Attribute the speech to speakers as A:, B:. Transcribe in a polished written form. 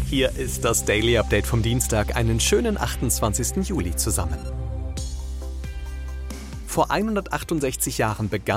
A: Hier ist das Daily Update vom Dienstag, einen schönen 28. Juli zusammen. Vor 168 Jahren begann